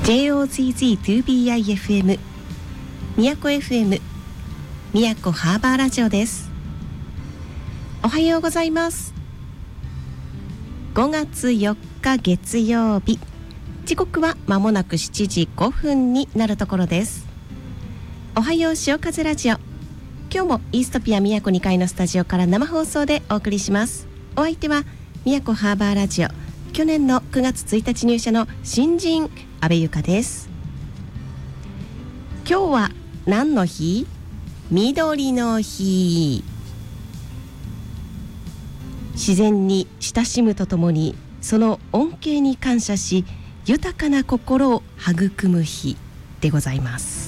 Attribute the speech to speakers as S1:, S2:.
S1: JOZZ2BIFM 宮古 FM 宮古ハーバーラジオです。おはようございます。5月4日月曜日、時刻は間もなく7時5分になるところです。おはよう潮風ラジオ、今日もイーストピア宮古2階のスタジオから生放送でお送りします。お相手は宮古ハーバーラジオ、去年の9月1日入社の新人安倍由香です。今日は何の日？緑の日。自然に親しむとともにその恩恵に感謝し、豊かな心を育む日でございます。